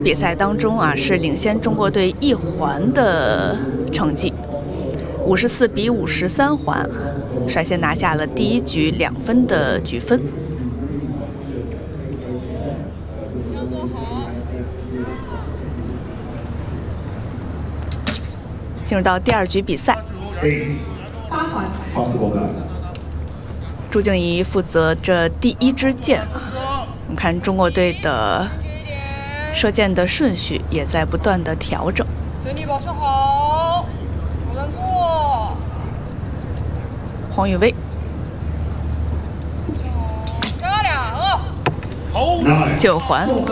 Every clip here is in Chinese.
比赛当中啊，是领先中国队1环的成绩，54比53环，率先拿下了第一局2分的局分。进入到第2局比赛，朱静怡负责着第1支箭啊。我们看中国队的射箭的顺序也在不断的调整。 整体保持好，不能做。 黄雨薇， 漂亮哦 9环。 不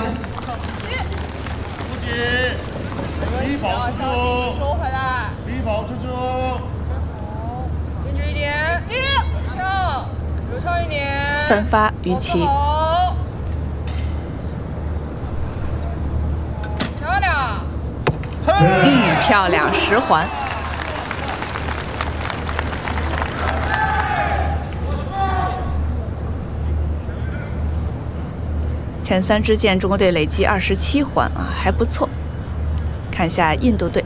紧，低保出去，收回来，低保出去。好，坚决一点，低，上，流畅一点。 3发于齐。 漂亮。 漂亮，10环。前3支箭，中国队累计27环啊，还不错。看一下印度队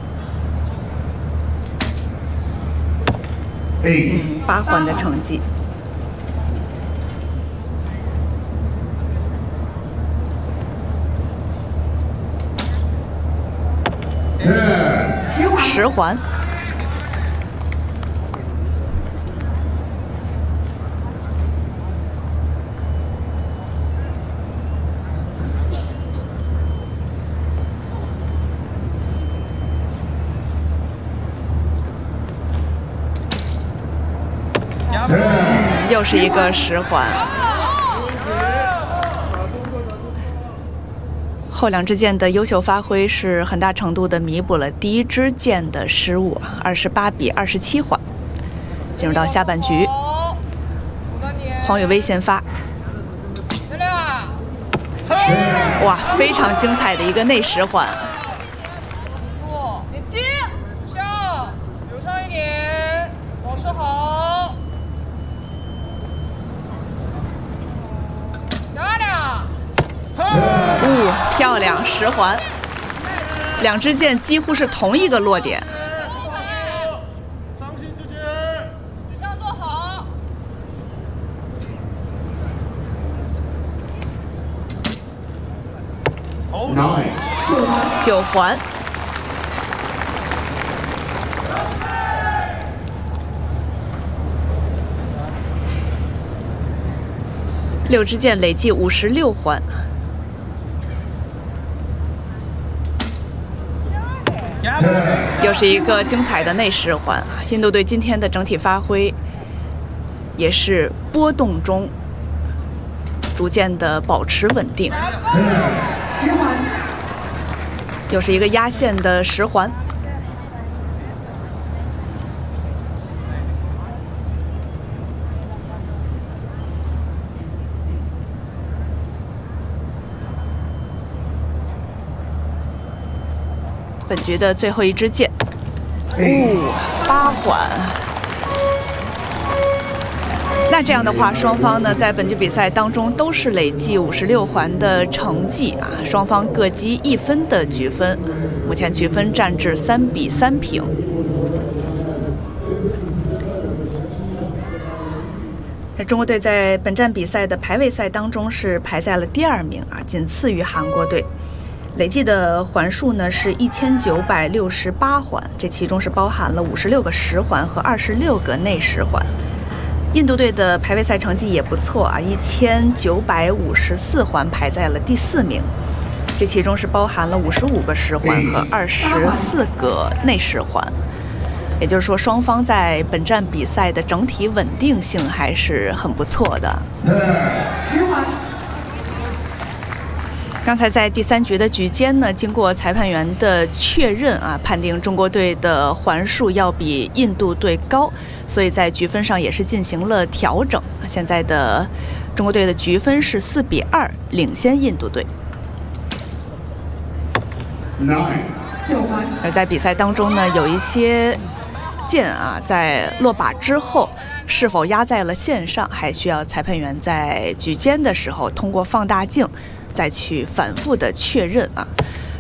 ，8环的成绩。10环。又是一个10环。后2支箭的优秀发挥是很大程度的弥补了第1支箭的失误，28比27环。进入到下半局，黄雨薇先发。哇，非常精彩的一个内10环。 低，上，流畅一点，保持好。 漂亮，10环。2支箭几乎是同一个落点。 举上做好。 9环。6支箭累计56环。又是一个精彩的内10环。印度队今天的整体发挥也是波动中逐渐的保持稳定。又是一个压线的10环。本局的最后1支箭，8环。那这样的话，双方呢在本局比赛当中都是累计56环的成绩啊，双方各积1分的局分，目前局分战至3比3平。中国队在本站比赛的排位赛当中是排在了第2名啊，仅次于韩国队。累计的环数呢是1968环，这其中是包含了56个10环和26个内10环。印度队的排位赛成绩也不错啊，1954环排在了第4名，这其中是包含了55个10环和24个内10环。也就是说，双方在本站比赛的整体稳定性还是很不错的。10环。刚才在第3局的局间呢，经过裁判员的确认啊，判定中国队的环数要比印度队高，所以在局分上也是进行了调整。现在的中国队的局分是4比2，领先印度队。而在比赛当中呢，有一些箭啊，在落靶之后是否压在了线上，还需要裁判员在局间的时候通过放大镜再去反复的确认啊。